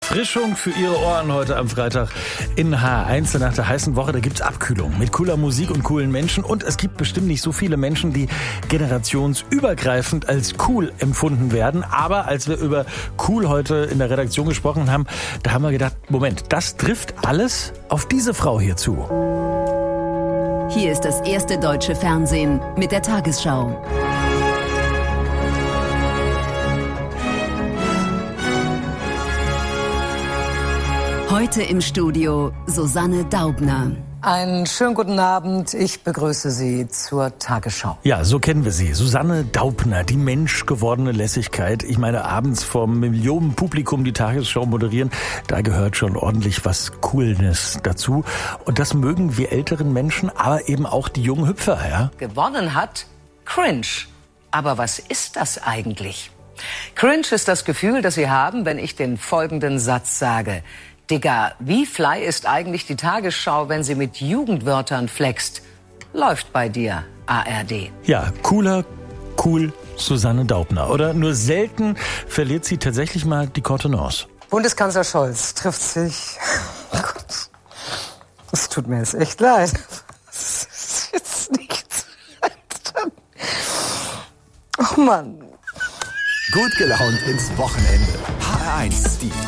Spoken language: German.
Erfrischung für Ihre Ohren heute am Freitag in H1 nach der heißen Woche. Da gibt's Abkühlung mit cooler Musik und coolen Menschen. Und es gibt bestimmt nicht so viele Menschen, die generationsübergreifend als cool empfunden werden. Aber als wir über cool heute in der Redaktion gesprochen haben, da haben wir gedacht, Moment, das trifft alles auf diese Frau hier zu. Hier ist das erste deutsche Fernsehen mit der Tagesschau. Heute im Studio Susanne Daubner. Einen schönen guten Abend. Ich begrüße Sie zur Tagesschau. Ja, so kennen wir sie. Susanne Daubner, die menschgewordene Lässigkeit. Ich meine, abends vom Millionenpublikum die Tagesschau moderieren, da gehört schon ordentlich was Coolness dazu. Und das mögen wir älteren Menschen, aber eben auch die jungen Hüpfer, ja? Gewonnen hat Cringe. Aber was ist das eigentlich? Cringe ist das Gefühl, das Sie haben, wenn ich den folgenden Satz sage. Digga, wie fly ist eigentlich die Tagesschau, wenn sie mit Jugendwörtern flext? Läuft bei dir, ARD. Ja, cool, Susanne Daubner. Oder nur selten verliert sie tatsächlich mal die Kontenance. Bundeskanzler Scholz trifft sich... Oh Gott, es tut mir jetzt echt leid. Das ist jetzt nichts. Oh Mann. Gut gelaunt ins Wochenende. HR1, die